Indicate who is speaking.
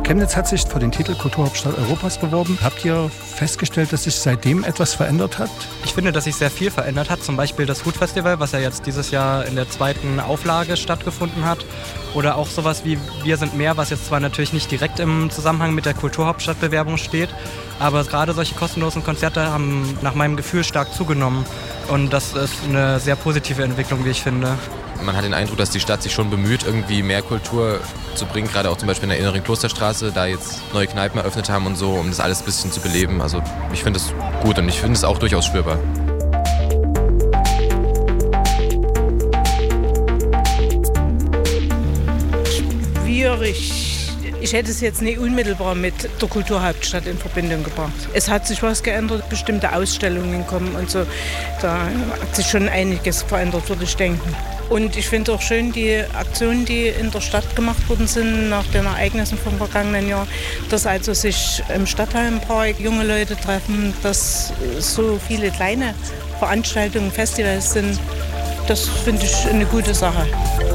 Speaker 1: Chemnitz hat sich für den Titel Kulturhauptstadt Europas beworben. Habt ihr festgestellt, dass sich seitdem etwas verändert hat?
Speaker 2: Ich finde, dass sich sehr viel verändert hat. Zum Beispiel das Food-Festival, was ja jetzt dieses Jahr in der 2. Auflage stattgefunden hat. Oder auch sowas wie Wir sind mehr, was jetzt zwar natürlich nicht direkt im Zusammenhang mit der Kulturhauptstadtbewerbung steht, aber gerade solche kostenlosen Konzerte haben nach meinem Gefühl stark zugenommen. Und das ist eine sehr positive Entwicklung, wie ich finde.
Speaker 3: Man hat den Eindruck, dass die Stadt sich schon bemüht, irgendwie mehr Kultur zu bringen, gerade auch zum Beispiel in der inneren Klosterstraße, da jetzt neue Kneipen eröffnet haben und so, um das alles ein bisschen zu beleben. Also ich finde es gut und ich finde es auch durchaus spürbar.
Speaker 4: Schwierig. Ich hätte es jetzt nicht unmittelbar mit der Kulturhauptstadt in Verbindung gebracht. Es hat sich was geändert, bestimmte Ausstellungen kommen und so. Da hat sich schon einiges verändert, würde ich denken. Und ich finde auch schön die Aktionen, die in der Stadt gemacht worden sind nach den Ereignissen vom vergangenen Jahr, dass also sich im Stadthallenpark junge Leute treffen, dass so viele kleine Veranstaltungen, Festivals sind. Das finde ich eine gute Sache.